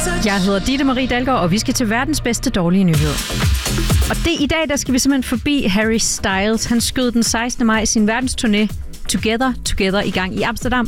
Jeg hedder Ditte Marie Dalgaard, og vi skal til verdens bedste dårlige nyhed. Og i dag, der skal vi simpelthen forbi Harry Styles. Han skød den 16. maj sin verdensturné Together i gang i Amsterdam.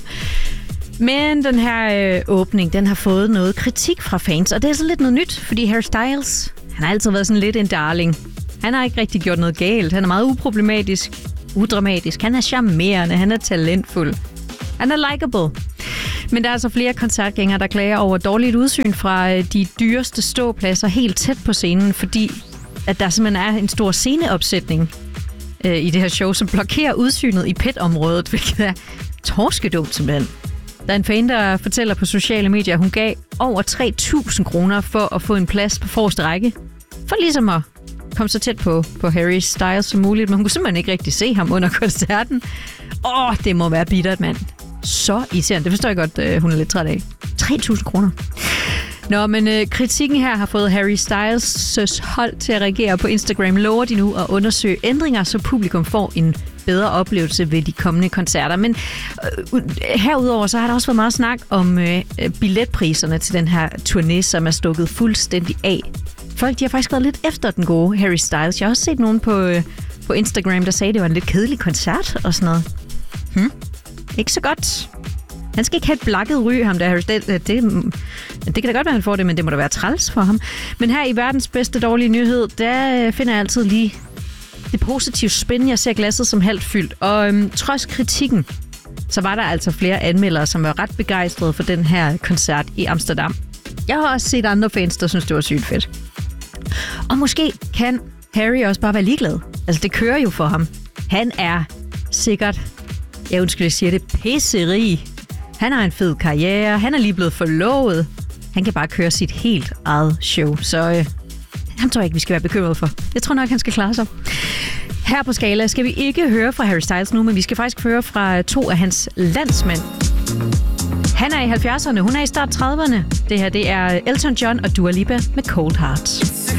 Men den her åbning, den har fået noget kritik fra fans, og det er så lidt noget nyt, fordi Harry Styles, han har altid været sådan lidt en darling. Han har ikke rigtig gjort noget galt. Han er meget uproblematisk, udramatisk. Han er charmerende, han er talentfuld. Han er likable. Men der er altså flere koncertgængere, der klager over dårligt udsyn fra de dyreste ståpladser helt tæt på scenen, fordi at der simpelthen er en stor sceneopsætning i det her show, som blokerer udsynet i pit-området, hvilket er torskedumt simpelthen. Der er en fan, der fortæller på sociale medier, at hun gav over 3.000 kroner for at få en plads på forreste række, for ligesom at komme så tæt på Harry Styles som muligt, men hun kunne simpelthen ikke rigtig se ham under koncerten. Det må være bittert, mand. Så irriterende. Det forstår jeg godt, hun er lidt træt af. 3.000 kroner. Nå, men kritikken her har fået Harry Styles' hold til at reagere på Instagram. Lover de nu at undersøge ændringer, så publikum får en bedre oplevelse ved de kommende koncerter. Men herudover så har der også været meget snak om billetpriserne til den her turné, som er stukket fuldstændig af. Folk, de har faktisk været lidt efter den gode Harry Styles. Jeg har også set nogen på Instagram, der sagde, at det var en lidt kedelig koncert og sådan noget. Ikke så godt. Han skal ikke have et blakket ry, ham der Harry Styles. Det kan da godt være, han får det, men det må da være træls for ham. Men her i verdens bedste dårlige nyhed, der finder jeg altid lige det positive spin. Jeg ser glasset som halvt fyldt. Og trods kritikken, så var der altså flere anmeldere, som var ret begejstrede for den her koncert i Amsterdam. Jeg har også set andre fans, der synes, det var sygt fedt. Og måske kan Harry også bare være ligeglad. Altså, det kører jo for ham. Han er sikkert, jeg siger det, pisserig. Han har en fed karriere. Han er lige blevet forlovet. Han kan bare køre sit helt eget show. Så han tror jeg ikke, vi skal være bekymret for. Jeg tror nok, han skal klare sig. Her på Skala skal vi ikke høre fra Harry Styles nu, men vi skal faktisk høre fra 2 af hans landsmænd. Han er i 70'erne, hun er i start 30'erne. Det her, det er Elton John og Dua Lipa med Cold Heart.